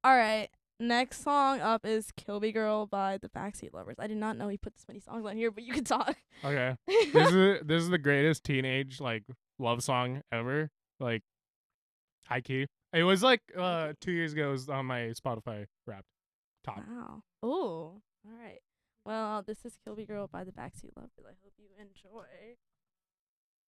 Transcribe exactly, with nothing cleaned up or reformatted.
All right. Next song up is Kill Me Girl by the Backseat Lovers. I did not know he put this many songs on here, but you can talk. Okay. This is this is the greatest teenage like love song ever. Like high key. It was like uh two years ago. It was on my Spotify Wrapped top. Wow. Oh. All right. Well, this is Kill Me Girl by the Backseat Lovers. I hope you enjoy.